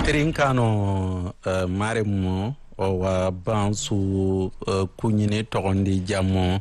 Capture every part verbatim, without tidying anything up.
Trinkano uh, maremo o wa bansu uh, kunyini togondi jamo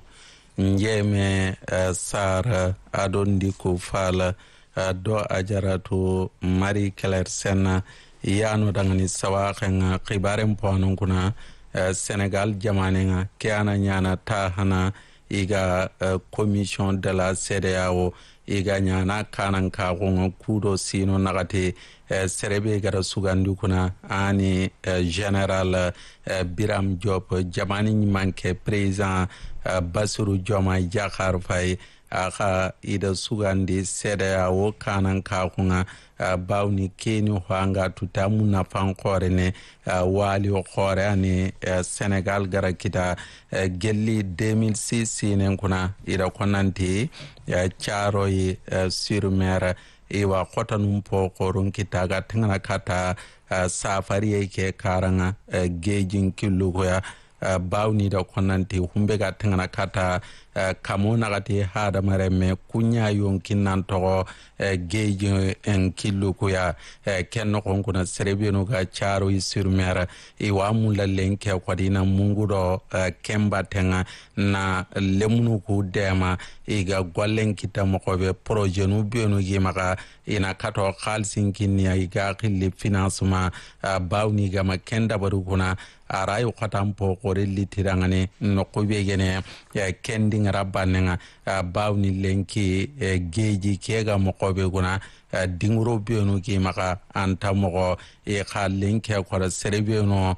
njeme uh, sara adondi ko fala uh, do ajaratu mari keler sena yano dangani sawaxenga xibaren poanon kuna uh, Senegal jamanenga keana nyana tahana iga uh, commission de la C D A O iga nyana kanan ka gonga kudo sino nagate uh, serebe gara sugandi kuna ani uh, general uh, Biram Diop jamani manke president uh, Bassirou Diomaye Diakhar Faye aka ida sugandi C D A O kanan ka gonga uh, bawni keni hwanga tutamu na fankore ne uh, wali o khore ani uh, Senegal gara kita uh, gelli deux mille six nen kuna ida konanti uh, charo yi uh, sur mer iwa khotanum po korun kita ga tangana kata uh, safari yake karanga uh, gejin killu ya Uh, bawni da konanti humbe ga tangana kata uh, kamona gati hada mareme kunya yonkin nan togo uh, geji en killu kuya uh, kenno konkuna serebeno ga charo isirmera iwa mula lenke kwadina mungu do uh, kemba tenga na lemunu ku dema iga gwalen kita mokobe projet nu bionu gimaka ina kato khalsin kinniya iga khilli financement uh, bawni ga makenda barukuna arayu khatam po kore litirangane nokobe gene ya kending rabanenga bawni lenki geji kega mokobe guna dingro bionu ki maka anta moko e khalenke kwara serebeno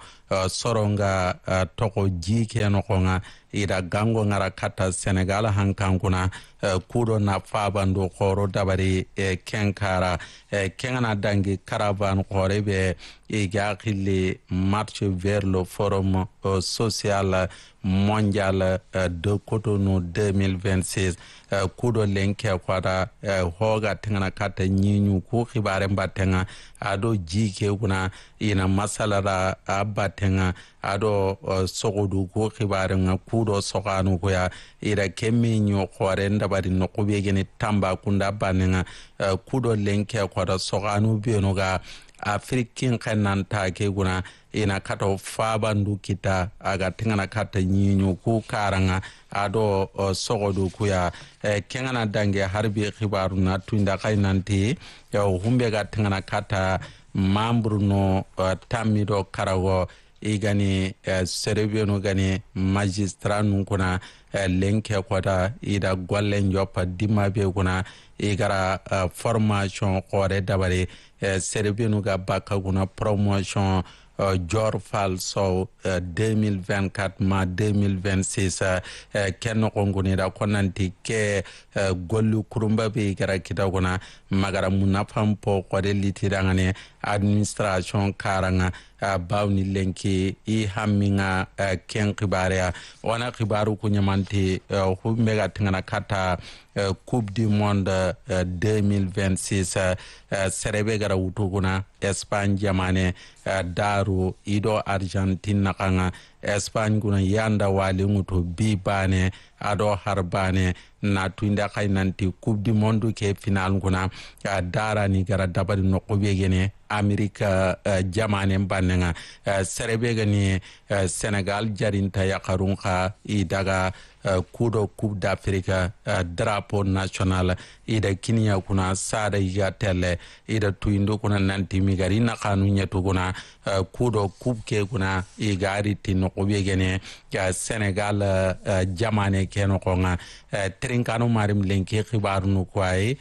soronga toko jike no konga ida gango ngara kata Senegal hankanguna kudo na fabando khoro dabari kenkara kengana dangi caravan khorebe e gakili marche vers le forum social mondial de Cotonou deux mille vingt-six kudo lenke kwada hoga tengana kata nyinyu ku khibare mbatenga ado jike kuna ina masalara abatenga ado sogodu ku khibare nga kudo sokanu ko ya ira kemi nyo khore ndabari no kubegene tamba kunda banenga kudo lenke kwada sokanu bienoga Afrikin kanan take guna ina kato fabandu kita aga tingana kata nyinyu ku karanga ado uh, sogodu kuya eh, kengana dange harbi khibaru na tuinda kainanti ya humbe ga tingana kata mambru no uh, tamido karago igani uh, serebeno gani magistrat nun kuna uh, lenke kwada ida gwallen jopa dimabe kuna igara uh, formation kore dabari uh, serebeno ga baka kuna promotion Uh, Jor Fall so uh, deux mille vingt-quatre ma deux mille vingt-six uh, uh, kenno kongoni da konanti ke uh, gollu kurumba be gara kita gona magara munafam po kode litirangane administration karanga uh, bawni lenki i hamminga uh, ken khibare wana khibaru kunyamanti uh, humbe ga tingana kata uh, coupe du monde uh, deux mille vingt-six uh, uh, serebe gara wutuguna Espagne jamane uh, daru ido Argentine nakanga Espagne guna yanda wali nguto bibane ado harbane na tuinda kainanti coupe du monde ke final guna uh, dara ni gara dabari nokobe gene Amerika uh, jamane mbanenga uh, serebe gani uh, Senegal jarinta yakarunka idaga uh, kudo coupe d'Afrique uh, drapeau national ida kinya kuna sada iga tele ida tuindo kuna nanti migari na kanu nyetu kuna uh, kudo coupe ke kuna igari tino kubegene ya Senegal uh, jamane keno konga uh, trinkano marim lenki khibaru nukwai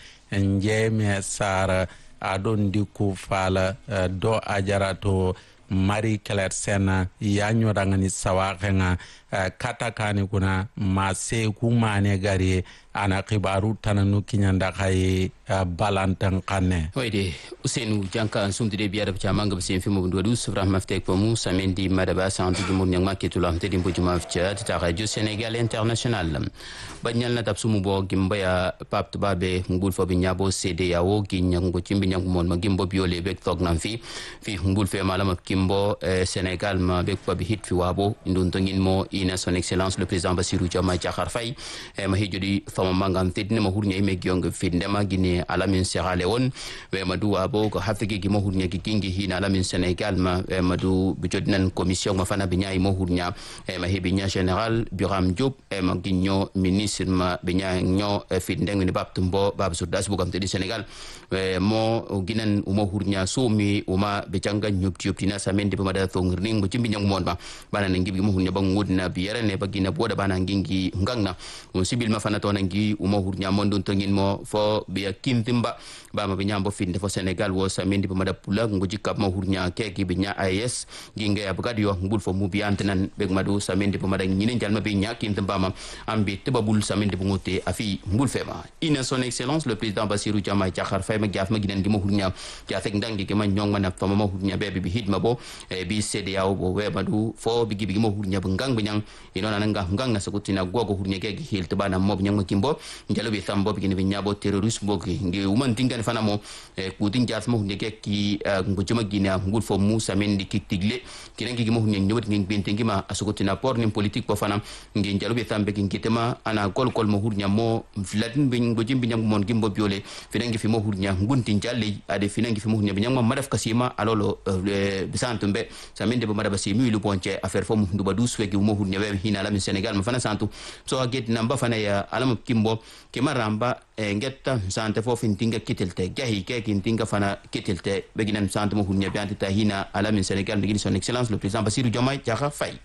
njeme sara adon diku fala uh, do ajarato Marie Claire Sena yanyo rangani sawakenga uh, katakani kuna mase kumane gari ana kibaru tananu kinyanda kai uh, balantan kane wayde Ousseynou Dianka sumdide biya dab chamanga bsim fi mo ndodu sufra maftek pomu samendi madaba santu dumur nyangma ketulam tedi mbojuma ftia ta radio Sénégal international banyal na tapsumu bo gimbaya pap babe ngul fo bi nyabo C D A O gi nyango cimbi nyango mon ma gimbo biole bek tok nam fi fi ngul fe malama kimbo eh, Sénégal ma bek pa bi hit fi wabo ndon tongin mo ina son excellence le président Bassirou Diomaye Diakhar Faye eh, ma hejudi fama manga tedne ma hurnya ime gionga findema gine alamin Sierra Leone we madu abo ko hafiki gi ma hurnya gi kingi hina alamin Senegal ma we madu bijodnan commission ma fana binya imo hurnya e ma hebinya general Biram Diop e ma ginyo ministre ma binya nyo findeng ni babtumbo bab sudas bugam tedi Senegal we mo ginan umo hurnya sumi uma bejanga nyup tiup tina samende pemada thongirning bo cimbi nyang monba bana ngi bi mo hurnya bangud na biara ne bagina boda bana ngingi ngangna sibil ma fana to nangi umo hurnya mondon tongin mo fo biya kintimba ba ma binya bo finde fo Senegal wo samende pemada pula nguji kap mo hurnya keki binya I S ginga abgadio ngul fo mubi antenan beg madu samende pemada ngine jalma binya kintimba ma ambi tebabul samende bungote afi ngul fema ina son excellence le président Bassirou Diomaye Diakhar Faye ma giaf ma ginen gi mo hurnya ja tek ndangi ke ma nyong ma nak fama mo hurnya be bi hidma bo e bi C D A O bo we madu fo bi gi mo hurnya bungang binyang ino nananga ngang na sakutina gogo hurnya ke gi hil tbana mo binyang ma kimbo njalo bi sambo bi ni binya bo terrorist bo gi ngi uman tingan fana mo e kudin jas mo hurnya ke ki ngujuma gina ngul fo musa men di kitigle kinangi gi mo hurnya nyobot ngi bentengi ma asukutina por ni politique bo fana ngi njalo bi sambe gi kitema ana gol gol mo hurnya mo flatin bin gojim binyang mon gimbo biole finangi fi mo hurnya ngunti jalle ade finangi fi mo hurnya binyang ma madaf kasima alolo bisantumbe samende bo madaba simi lu ponche affaire fo nduba dus feki mo hurnya be hina la min Senegal ma fana santu so aget namba fana ya alam kimbo kemaramba ngetta sante fo fintinga kitelte gahi ke kintinga fana kitelte beginan santu mo hurnya be antita hina ala min Senegal begini son excellence le président Bassirou Diomaye Diakhar Faye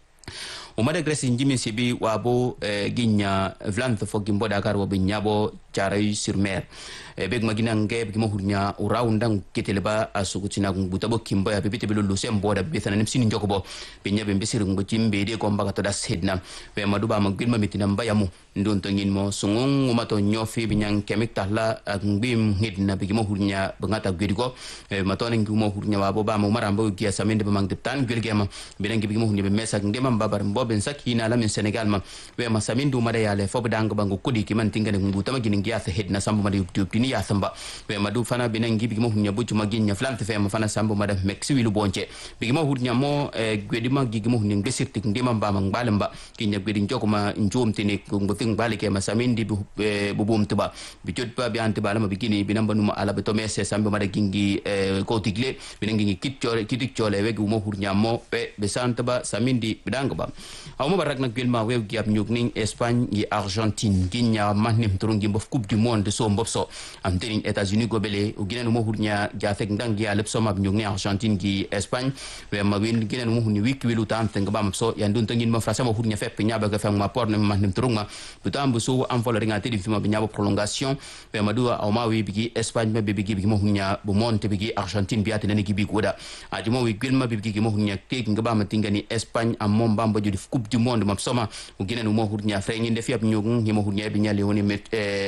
o mada gresi njimi sibi wabo ginya vlant fo gimbo Dakar wo binyabo Thiaroye sur Mer e beg magina ngeb gimo hurnya uraundang kiteleba asukutina ngutabo kimba ya bibite belu lusembo da bithana nimsini njokobo binyabe mbesiri ngutimbe de komba ka toda sedna be maduba magilma mitina mbayamu ndon tongin mo sungung umato nyofi binyang kemik tahla ngbim hidna bigimo hurnya bangata gwedigo e matone ngimo hurnya wabo ba mo maramba giya samende bamang detan gwelgema benangi bigimo hurnya be mesak ndema babar mboben sakina la min Senegal ma we masamindu mada yale fo badanga bangu kudi kiman tingane ngutama gini giya sa hedna sambo mada yup ni ya samba we madu fana benangi bigimo hurnya bucu maginya flante fe ma fana sambo mada meksi wilu bonche bigimo hurnya mo gwedima gigimo hurnya ngesirti ndema mbama ngbalamba kinya gwedin jokoma njum tini ting balik ya masamindi bu bubum tiba bijot pa biante bala mabikini binamba numa ala beto messe sambe mada gingi ko tigle binangi kitchore kitik chole wegu mo hurnya mo be besante ba samindi bidanga ba awmo barak nak gelma wew giap nyugning Espagne gi Argentine ginya manim turungi mbof coupe du monde so mbopso am teni États-Unis gobele u ginen mo hurnya jafek ndangi ya lepso mab nyugni Argentine gi Espagne we mabin ginen mo hurni wik wilu tam teng ba mabso ya ndun tengin mo frasa mo hurnya fep nyaba ga fam ma porne manim turunga butambu so am folo ringa tedi fima binyabo prolongation be madua au mawi bigi Espagne be bigi bigi mo hunya bu monte bigi Argentine biate nani gibi goda ajimo wi gilma bigi mo hunya tek ngaba matingani Espagne am mom bamba jodi coupe du monde mabsoma u ginen mo hunya frengi nde fiap nyogun himo hunya binya leoni met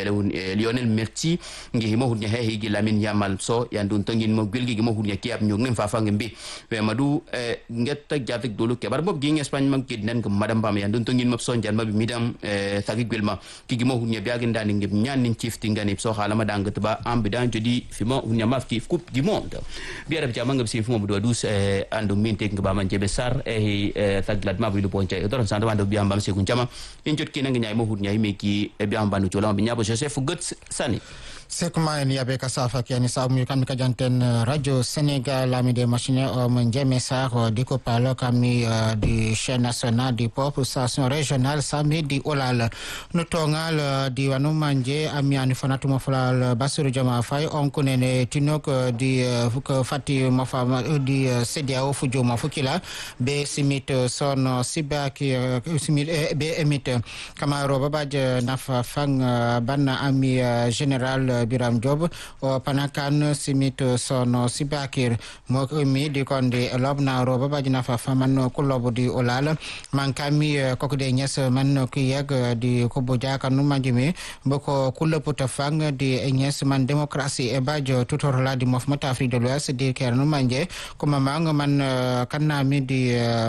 Lionel Messi ngi himo hunya he higi Lamine Yamal so ya ndun tangin mo gilgi mo hunya kiap nyogun fa fa ngembi be madu ngetta jatik dulu ke bar bob gi Espagne mang kidnan ko madam bam ya ndun tangin mabso jalma bi midam sagi gwelma kigi mo hunya biagi ndani ngib nyanin chifti ngani so hala madanga tba ambidan jodi fimo hunya mafki coupe du monde biara bi jamanga bi fimo budwa dus ando minte ngba man jebe sar e taglad ma bi lu ponche doron sando mando bi ambam se kunjama injot kinanga nyay mo hunya himeki e bi ambanu chola bi nyabo Joseph Guts Sani Sekuma ni abe kasafa kiani sabu kami kajanten radio Sénégal ami de machine o menjeme sa diko palo kami uh, di chaîne nationale di pop station régionale sami di olal nutongal uh, di wanu manje ami ani fanatu mafala Bassirou Diomaye Faye on kunene tinok di uh, fati mafa di uh, C D A O fujo mafukila be simit uh, son sibaki uh, simit uh, be emit kamaro babaj nafa fang uh, banna ami uh, général uh, Biram Diop o panakan simit sono sibakir mo mi di konde lobna roba bajina fa faman kulobo di olal mankami kokde nyes man ku yeg di kuboja kanu manjimi boko kuloputa fang di nyes man demokrasi e bajo tutorla di movement Afrique de l'Ouest di kernu manje kuma mang man kanami di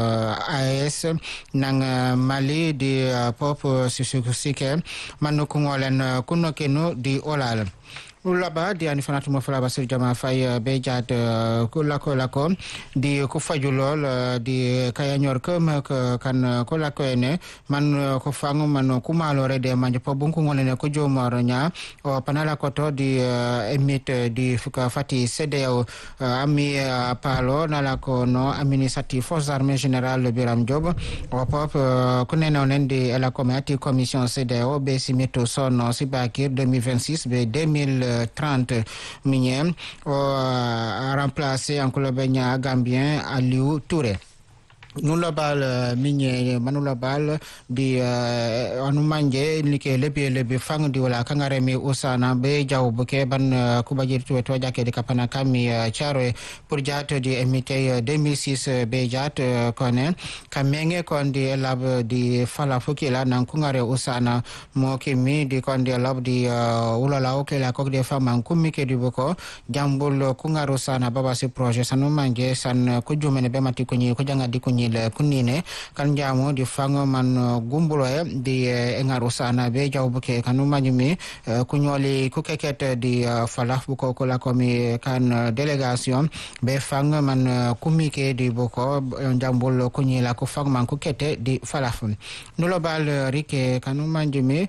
A S nang Mali di pop susukusike man ku ngolen kuno kenu di olal ulaba di ani fanatu mo fala basir jama fay be jaat ko lako lako di ko faju lol di kaya nyor ko kan ko lako ene man ko fangu man ko malo rede manje po bunku ngone ko jomaro nya o panala ko to di emit di fuka fati cdao ami palo nala ko no administratif forces armées général Biram Job o pop ko nenonen di la comité commission cdao be simito son sibakir deux mille vingt-six be deux mille trente miniem o remplacer en Colobenia Gambien Aliou Touré. Nous la bal minye manula bal di anu manje like lebi lebi fang di wala kangare mi usana be jaw buke ban kubajir tu to jake di kapana kami charo pour jato di emite deux mille six be jat konen kamenge kon di lab di fala fukila nan kungare usana mo kimi di kon di lab di ulala oke la kok de fama kumi ke di boko jambul kungaro sana baba si projet sanu manje san kujumene be mati kunyi kujanga di kunyi le kunine kan jamo di fango man gumbulo e di engaro sana be jawbuke kanu majumi kunyoli kukeket di falaf buko kola komi kan delegation be fango man kumike di buko jambul kunyi la ku fango man kukete di falaf nulo bal rike kanu majumi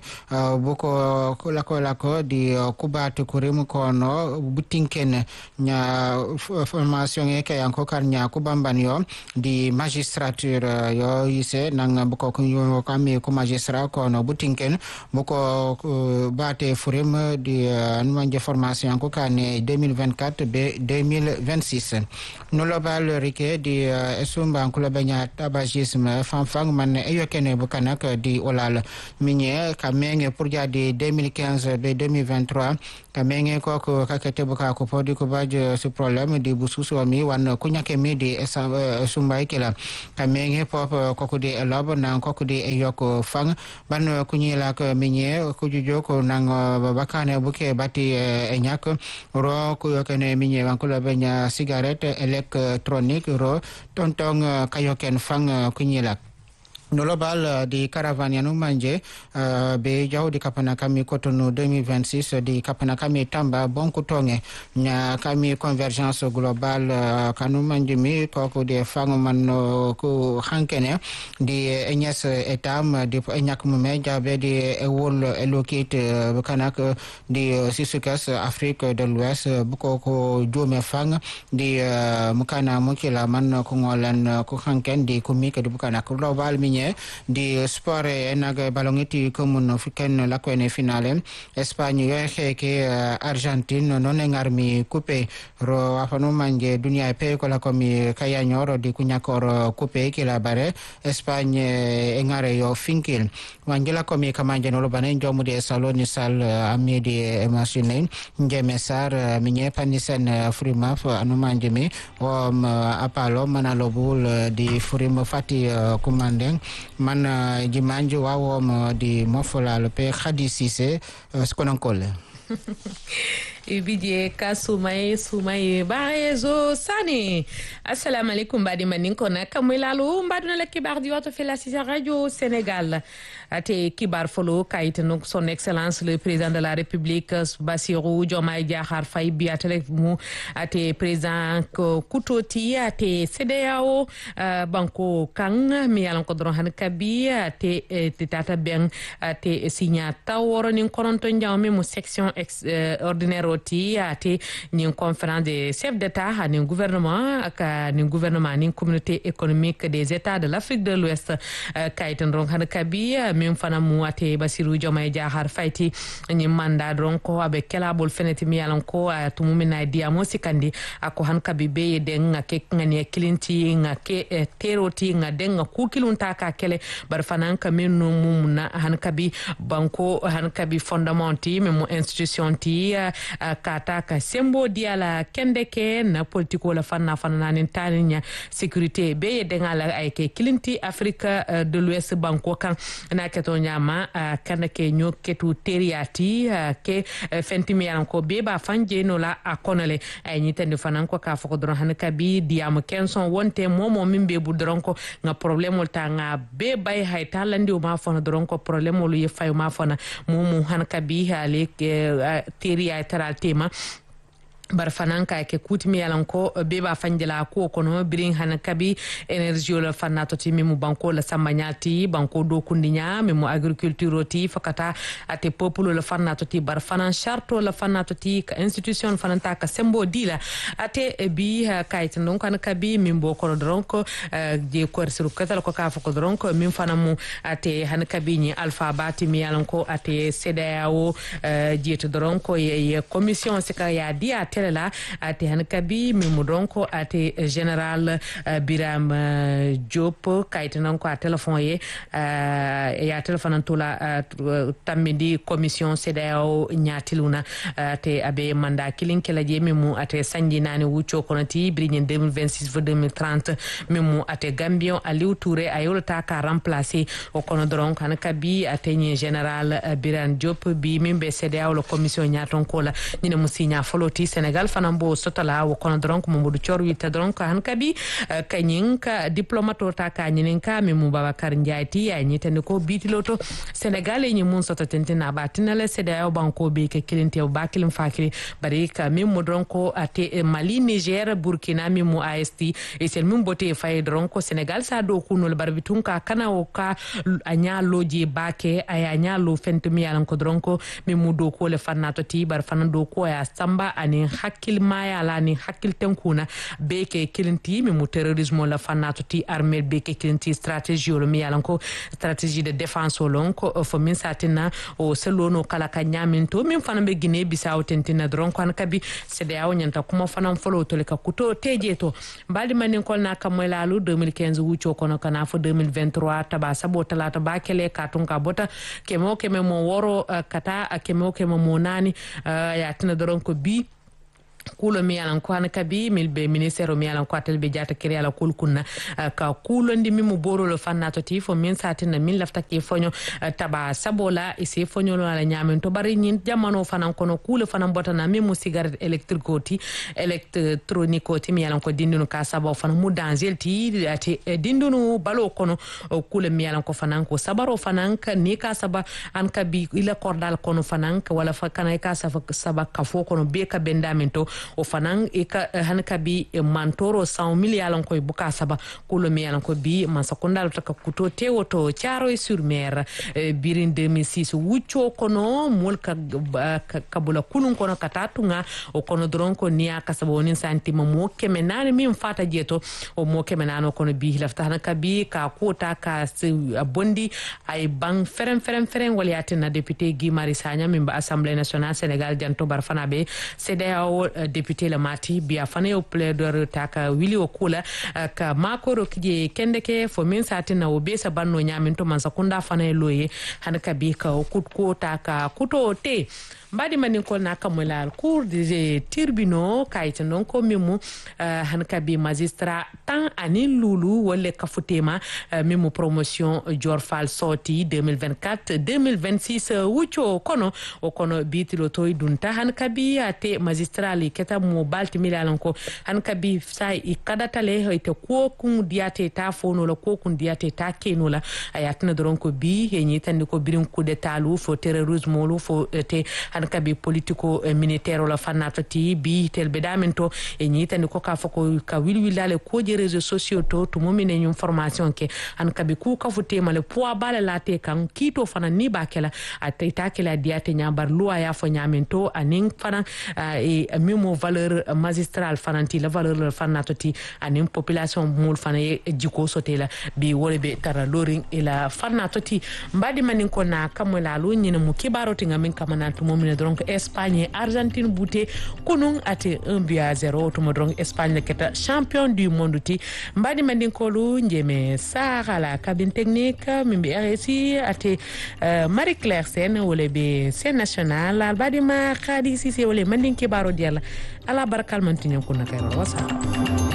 buko kola kola ko di kubatu kurimu kono butinken nya formation e kay anko kan nya kubamban yo di magistrature yo ise nang buko ko yo kami ko magistrat ko no butinken buko bate furim di manje formation ko kan deux mille vingt-quatre be deux mille vingt-six no lobal rike di esumba ko banya tabagisme fanfang man eyokene bukanak di olal minye kamenge pour jadi deux mille quinze be deux mille vingt-trois kamenge ko ko kakete buka ko podi ko baje ce problème di bususu mi wan kunyake mi di esumba ikela kamenge pop koko di elob nang koko di eyoko fang ban kunyila ko minye ko jujo ko nang bakane buke bati enyak ro ko yokene minye wan ko benya cigarette électronique ro tontong kayoken fang kunyila Nolobal di caravane yanu manje uh, be jaw di kapana kami Cotonou deux mille vingt-six di kapana kami Tamba bonkutonge nya kami convergence globale uh, kanu manje mi koko de fango man uh, ku hankene di enyes etam di enyak mume jabe di ewol elokite uh, kanak di uh, sisukas Afrique de l'Ouest uh, buko ko jome fang di uh, mukana mukila man ko ngolan uh, ku hanken di kumike di bukana global mi di sport enaga balongiti commune africaine la koene finale Espagne yo xeke Argentine non ngarmi coupé ro afano manje dunia pe ko la komi kaya nyoro di kunyakor coupé ki la bare Espagne engare yo finkil wangela komi kamanje no banen jomu de saloni sal amedi emashine ngeme sar minye panisen frimaf anu manje mi o apalo manalobul di frim fati kumandeng man jimanju wawo di mofola le pe khadi sise skonankole ibidie ka sumay sumay barezo sani assalamu alaikum badi manin kona kamilalu mbaduna la kibar di wato fela ci radio Sénégal ate kibar folo kayit donc son excellence le président de la République Bassirou Diomaye Diakhar Faye biatele mu ate président Koutoti ate C D A O banko kang mi yalan ko dron han kabi ate tata ben ate signa taworo nin koronto njawmi mu section ordinaire oti ate nin conférence des chefs d'état nin gouvernement aka nin gouvernement nin communauté économique des états de l'Afrique de l'Ouest kayten ron han kabi min fana mu ate Bassirou Diomaye Diakhar Faye ni mandat ron ko abe kelabol feneti mi yalan ko tumu mina diamo sikandi ako han kabi be den ngake ngani kilinti ngake teroti ngaden ngakukilunta ka kele bar fana kaminu mumna han kabi banko han kabi fondamenti memo institution ti kata ka sembo diala kendeke na politiko la fanna fanna nin taninya sécurité be de ngala ay ke kilinti Afrique de l'Ouest banko kan na keto nyama kanake nyoketu teriati ke fentimi yanko be ba fanje no la akonale ay nyitende fanan ko ka foko dron han kabi diam kenson wonte momo mimbe bu dron ko nga problème ta nga be bay hay talandi o ma fona dron ko problème lu ye fay ma fona momo han kabi hale teriya taral tema bar fanan ka ke kutimi yalan ko be ba fanjala ko kono birin han kabi energy la fanato ti mimu banko la samanyati banko do kundinya mimu agriculture ti fakata ate popolo la fanato ti bar fanan charto la fanato ti ka institution fananta ka sembo dila ate bi kayt non kan kabi mimbo ko dronko je ko resuru katal ko ka fako dronko mim fanamu ate han kabi ni alpha bati mi yalan ko ate cdao je to dronko ye commission sika ya dia la ate han kabi mi mu donko ate général uh, Biram uh, Diop kayit nan ko a téléphone ye uh, ya téléphone tula uh, tamidi commission C D A O nyatiluna ate uh, abe manda kilin kala je mi mu ate sanji nani wucho konati brinyen deux mille vingt-six deux mille trente mi mu ate Gambion Aliou Touré ayol ta ka remplacer o kono donko han kabi ate ni général uh, Biram Diop bi mimbe C D A O lo commission nyaton ko la ni ne musinya foloti Sénégal fanambo sotala wo kono dronk Mamadou Thior witta dronk han kabi uh, kanyin ka diplomato ta ka nyinin ka mi mu Babacar Ndiaye ti ya nyitande ko bitiloto Sénégal e mun soto tentina batinale C D A O banko be ke kilinte o bakilim fakiri bari ka mi mu dronko ate eh, Mali Niger Burkina mi mu A S T e sel mi bote fay dronko Sénégal sa do kunul barbitun ka kana o ka anya loji bake aya anya lo fentumi yalan ko dronko mi mu do ko le fannato ti bar fanan do ko ya samba ani hakkil maya la ni hakkil tenkuna beke kilinti mi mu terrorisme la fannato ti armée beke kilinti stratégie lo mi yalan ko stratégie de défense lon ko fo min satina o selono kala ka nyaminto min fana be Guinée Bissau tentina dron ko an kabi C D A O nyanta kuma fana folo to le ka kuto tejeto baldi manin kol na kamoylalu deux mille quinze wucho kono kana fo deux mille vingt-trois taba sabo talata ba kele ka tun ka bota kemo kemo mo woro uh, kata kemo kemo mo nani uh, ya tina dron ko bi kulo mi yalan ko han kabi milbe ministère mi yalan ko atel be jata kiri ala kul kunna uh, ka kulo ndi mi mu boro lo fannato ti fo min satina min lafta ke fonyo uh, taba sabola ise fonyo lo ala nyamen to bari nyin jamano fanan kono kulo fanan botana mi mu cigarette électrique ti électronique ti mi yalan ko dindunu ka sabo fanan mu danger ti ati eh, dindunu balo kono uh, kulo mi yalan ko fanan ko sabaro fanan ka ni ka saba an kabi ila cordal kono fanan wala fa kana ka saba saba ka fo kono be ka bendamento o fanan e ka han kabi e mantoro cent mille yalan koy buka saba kulo mi yalan ko bi man sakondal to ka kuto tewoto charo e sur mer e, birin deux mille six wucho kono mol ka kabula kulun kono katatunga o kono dronko niya kasaba wonin santima mo kemenani min fata jeto o mo kemenano kono bi lafta han kabi ka kota ka bondi ay bang ferem ferem ferem wali atina député Guy Marius Sagna min ba Assemblée nationale Sénégal janto barfana be C D A O député la mati biya fane o plaideur taka wili o kula ka makoro kije kendeke fo min satina o besa banno nyamin to man sakunda fane loye han kabi ka kutko taka kuto te mbadi manin ko na kamolal cour des tribunaux kayta non ko mimu uh, han kabi magistrat tan anin lulu wala kafutema uh, mimu promotion Dior Fall sorti deux mille vingt-quatre deux mille vingt-six uh, wucho kono o kono bitilo toy dunta han kabi ate magistrat li keta mo balti milalan ko han kabi sai ikadatale ite ko kun diate ta fono la ko kun diate ta keno la ayatna doron ko bi yenyi tan ko birin coup d'état lu fo terrorisme lu fo te han kabi politico eh, militaire la fannato ti bi telbe damento e nyitani ko ka fako ka wilwilale ko je réseaux sociaux to to momine ñu information ke han kabi ku ka futé male poa bala la te kan kito fana ni bakela atay takela diate nyambar loi ya fo nyamento anin fana uh, e mimo valeur magistrale fananti la valeur la fannato ti anin population mul fana e jiko sotela bi wolbe tara loring e la fannato ti mbadi manin ko na kamola lu nyina mu kibaro tinga min kamana to momine donc Espagne Argentine bouté kunun ate un but à zéro to modron Espagne keta champion du monde ti mbadi mandin kolu njeme sara cabine technique mimbe R S I ate uh, Marie Claire Sen wole be sen national albadi ma khadi sisi wole mandin kibaro diala ala barakal mantinyo kunna kayro wasa